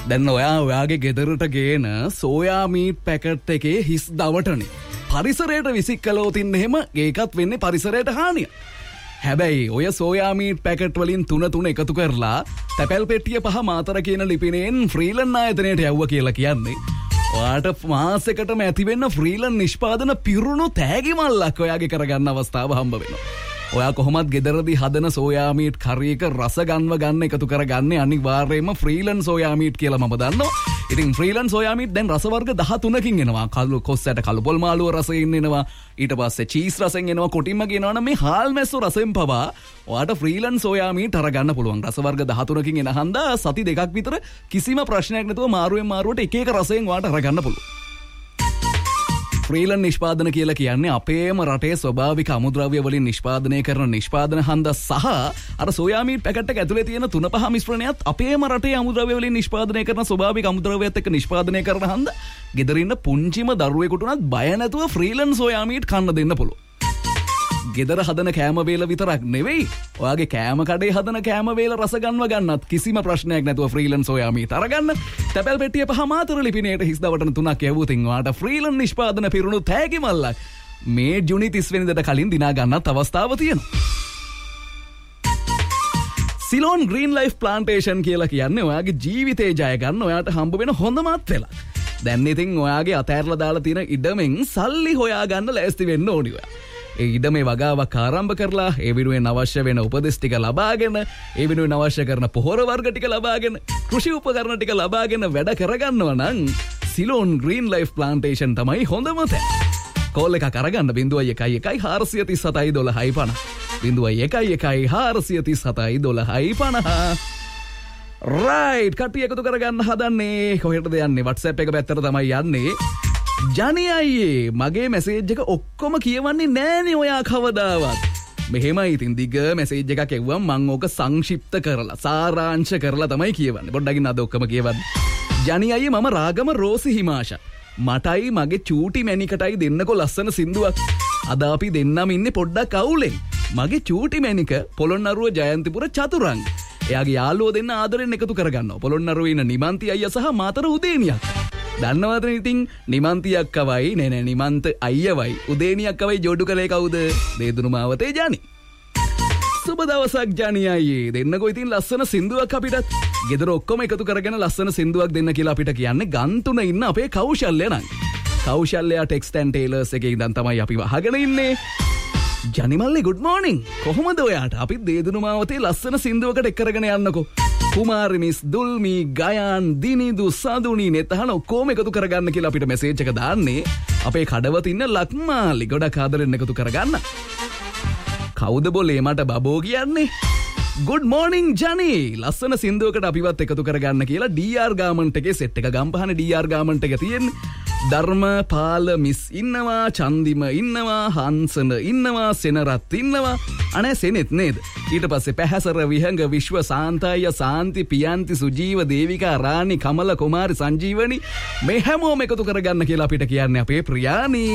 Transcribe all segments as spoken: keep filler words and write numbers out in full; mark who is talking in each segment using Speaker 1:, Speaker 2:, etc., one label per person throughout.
Speaker 1: දැන් ඔයා ඔයාගේ ගෙදරට ගේන සෝයා මීට් පැකට් එකේ හිස් දවටනේ පරිසරයට විසික් කළොත් එහෙම ඒකත් වෙන්නේ පරිසරයට හානිය. හැබැයි ඔය සෝයා මීට් පැකට් වලින් තුන තුන එකතු කරලා තැපැල් පෙට්ටිය පහ මාතර කියන ලිපිනයෙන් ෆ්‍රීලන් ආයතනයට යවුවා කියලා කියන්නේ ඔයාට මාසෙකටම ඇති වෙන්න ෆ්‍රීලන් නිෂ්පාදන පිරුණු තෑගි මල්ලක් ඔයාගේ කරගන්න අවස්ථාව හම්බ වෙනවා. ඔයා කොහොමත් ගෙදරදී හදන සෝයා මීට් කරි එක රස ගන්ව ගන්න එකතු කරගන්නේ අනිවාර්යයෙන්ම ෆ්‍රීලන් සෝයා මීට් කියලා මම දන්නවා. ඉතින් ෆ්‍රීලන් සෝයා මීට් දැන් රස වර්ග දහතුනකින් එනවා. කළු කොස්සට කළු පොල් මාළුව රසයෙන් එනවා. ඊට පස්සේ චීස් රසෙන් එනවා. කොටින්ම කියනවා නම් මේ හාල් මැස්සෝ රසෙන් පවා ඔයාට ෆ්‍රීලන් සෝයා මීට් අරගන්න පුළුවන්. රස වර්ග දහතුනකින් එන හන්දා සති දෙකක් විතර කිසිම ප්‍රශ්නයක් නැතුව මාරුවෙන් මාරුවට එක එක රසයෙන් ඔයාට අරගන්න පුළුවන්. ෆ්‍රීලන් නිෂ්පාදන කියලා කියන්නේ අපේම රටේ ස්වභාවික අමුද්‍රව්‍ය වලින් නිෂ්පාදනය කරන නිෂ්පාදන හන්ද සහ අර සෝයා මීට් පැකට් එක ඇතුලේ තියෙන තුන පහ මිශ්‍රණයත් අපේම රටේ අමුද්‍රව්‍ය වලින් නිෂ්පාදනය කරන ස්වභාවික අමුද්‍රව්‍යත් එක්ක නිෂ්පාදනය කරන හන්ද ගෙදර ඉන්න පුංචිම දරුවෙකුට උනත් බය නැතුව ෆ්‍රීලන් සෝයා මීට් කන්න දෙන්න පුළුවන්. ගෙදර හදන කෑම වේල විතරක් නෙවෙයි ඔයාගේ කෑම කඩේ හදන කෑම වේල රස ගන්ව ගන්නත් කිසිම ප්‍රශ්නයක් නැතුව ෆ්‍රීලන් සෝයා මීට් අරගන්න. තැපැල් පෙට්ටිය පහ මාතර ලිපිනයට හිස් දවටන තුනක් යවුවොතින් ඔයාට ෆ්‍රීලන් නිෂ්පාදන පිරුණු තෑගි මල්ලක් මේ ජුනි තිස් වෙනිදාට කලින් දිනා ගන්නත් අවස්ථාව තියෙනවා. සිලෝන් ග්‍රීන් ලයිෆ් ප්ලාන්ටේෂන් කියලා කියන්නේ ඔයාගේ ජීවිතේ ජය ගන්න ඔයාට හම්බ වෙන හොඳමත් වෙලක්. දැන් ඉතින් ඔයාගේ අතෑරලා දාලා තියෙන ඉඩමෙන් සල්ලි හොයා ගන්න ලෑස්ති වෙන්න ඕනි ඔයා. ඒ ඉඩමේ වගාවක් ආරම්භ කරලා ඒ වෙනුවෙන් අවශ්‍ය වෙන උපදෙස් ටික ලබාගෙන ඒ වෙනුවෙන් අවශ්‍ය කරන පොහොර වර්ග ටික ලබාගෙන කෘෂි උපකරණ ටික ලබාගෙන වැඩ කරගන්නවා නම් සිලෝන් ග්‍රීන් ලයිෆ් ප්ලාන්ටේෂන් තමයි හොඳම තැන. කෝල් එකක් අරගන්න බිංදුවයි එකයි එකයි හාරසිය තිස් හතයි දොළහයි පනහ බිංදුවයි එකයි එකයි හාරසිය තිස් හතයි දොළහයි පනහ. රයිට් කට්ටිය එකතු කරගන්න හදන්නේ කොහෙටද යන්නේ? WhatsApp එක පැත්තට තමයි යන්නේ. ජනි අයියේ මගේ මැසේජ් එක ඔක්කොම කියවන්නේ නෑනේ ඔයා කවදාවත්. මෙහෙමයි ඉතින් දිග මැසේජ් එකක් එවුවම මම ඕක සංක්ෂිප්ත කරලා සාරාංශ කරලා තමයි කියවන්නේ. පොඩ්ඩකින් අද ඔක්කොම කියවන්න. ජනි අයියේ මම රාගම රෝසි හිමාෂා. මටයි මගේ චූටි මැනිකටයි දෙන්නකො ලස්සන සින්දුවක්. අද අපි දෙන්නම ඉන්නේ පොඩ්ඩක් අවුලෙන්. මගේ චූටි මැනික පොළොන්නරුව ජයන්තිපුර චතුරංග. එයාගේ යාළුවෝ දෙන්න ආදරෙන් එකතු කරගන්නවා. පොළොන්නරුවේ ඉන්න නිමන්ති අයියා සහ මාතර උදේනියක්. දන්නවද ඉතින් නිමන්ති අක්කවයි නේ නේ නිමන්ත අයියවයි උදේනි අක්කවයි ජෝඩු කලේ කවුද? දේදුණු මාවතේ ජනි. සුබ දවසක් ජනි අයියේ. දෙන්නකෝ ඉතින් ලස්සන සින්දුවක් අපිටත්. ගෙදර ඔක්කොම එකතු කරගෙන ලස්සන සින්දුවක් දෙන්න කියලා අපිට කියන්නේ ගන්තුන ඉන්න අපේ කෞශල්‍ය නම්. කෞශල්‍ය ටෙක්ස්ට් ඇන්ඩ් ටේලර්ස් එකේ ඉඳන් තමයි අපි වහගෙන ඉන්නේ. ජනි මල්ලි good morning. කොහොමද ඔයාට? අපි දේදුණු මාවතේ ලස්සන සින්දුවකට එක් කරගෙන යන්නකෝ. කුමාරි මිස් දුල්මි ගයාන් දිනිදු සදුනි නෙතහන ඔක්කොම එකතු කරගන්න කියලා අපිට මැසේජ් එක දාන්නේ අපේ කඩවත ඉන්න ලක්මාලි. ගොඩක් ආදරෙන් එකතු කරගන්න. කවුද බොලේ මට බබෝ කියන්නේ? good morning ජනි. ලස්සන සින්දුවකට අපිවත් එකතු කරගන්න කියලා ඩී ආර් ගාමන්ට් එකේ සෙට් එක ගම්පහනේ ඩී ආර් ගාමන්ට් එක තියෙන්නේ. ධර්මපාල මිස් ඉන්නවා, චන්දිම ඉන්නවා, හංසන ඉන්නවා, සෙනරත් ඉන්නවා. අනේ සෙනෙත් නේද? ඊට පස්සේ පැහැසර විහංග විශ්ව සාන්තය සාන්ති පියන්ති සුජීව දේවිකා රාණි කමල කුමාරි සංජීවනි මේ හැමෝම එකතු කරගන්න කියලා අපිට කියන්නේ අපේ ප්‍රියානි.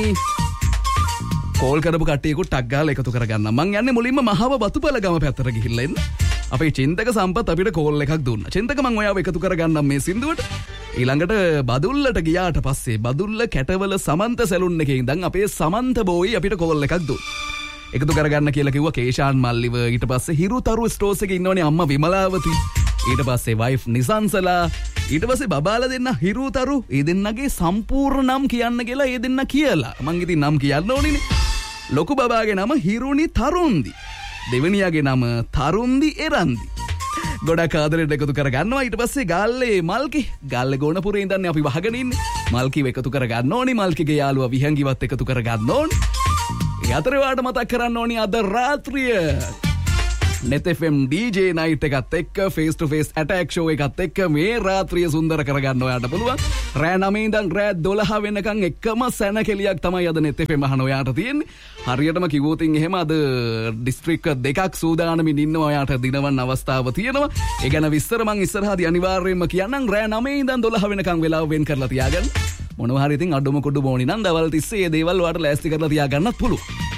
Speaker 1: කෝල් කරපු කට්ටියකුට ටක් ගාලා එකතු කරගන්න. මං යන්නේ මුලින්ම මහව බතුපල ගම පැත්තට ගිහිල්ලා එන්න. අපේ චින්තක සම්පත් අපිට කෝල් එකක් දුන්නා. චින්තක මං ඔයාව එකතු කරගන්නම් මේ සින්දුවට. ඊළඟට බදුල්ලට ගියාට පස්සේ බදුල්ල කැටවල සමන්ත සැලුන් එකේ ඉඳන් අපේ සමන්ත බෝයි අපිට කෝල් එකක් දුන්නා. එකතු කරගන්න කියලා කිව්වා කේෂාන් මල්ලිව. ඊට පස්සේ හිරුතරු ස්ටෝස් එකේ ඉන්නවනේ අම්මා විමලාවති. ඊට පස්සේ වයිෆ් නිසංසලා. ඊට පස්සේ බබාලා දෙන්න හිරුතරු ඒ දෙන්නගේ සම්පූර්ණ නම් කියන්න කියලා ඒ දෙන්න කියලා. මං ඉතින් නම් කියන්න ඕනිනේ. ලොකු බබාගේ නම හිරුනි තරුන්දි. දෙවෙනියාගේ නම තරුන්දි එරන්දි. ගොඩක් ආදරෙන් එකතු කරගන්නවා. ඊට පස්සේ ගාල්ලේ මල්කි ගාල්ලේ ගෝනපුරේ ඉඳන් අපි වහගෙන ඉන්නේ. මල්කිව එකතු කරගන්න ඕනි. මල්කිගේ යාළුවා විහංගිවත් එකතු කරගන්න ඕනි. ඒ අතරේ වාට මතක් කරන්න ඕනි අද රාත්‍රිය net F M D J night එකත් එක්ක face to face attack show එකත් එක්ක මේ රාත්‍රිය සුන්දර කරගන්න ඔයාට පුළුවන්. රෑ නවය ඉඳන් රෑ දොළහ වෙනකන් එකම සැනකෙලියක් තමයි අද net F M අහන ඔයාට තියෙන්නේ. හරියටම කිව්වොත් එහෙම අද දිස්ත්‍රික්ක දෙකක් සූදානමින් ඉන්නවා ඔයාට දිනවන්න අවස්ථාව තියෙනවා. ඒ ගැන විස්තර මං ඉස්සරහදී අනිවාර්යයෙන්ම කියන්නම්. රෑ නවය ඉඳන් දොළහ වෙනකන් වෙලාව වෙන් කරලා තියාගන්න. මොනවා හරි ඉතින් අඩුම කුඩු බෝනි නම් දවල් තිස්සේ මේ දේවල් ඔයාට ලෑස්ති කරලා තියාගන්නත් පුළුවන්.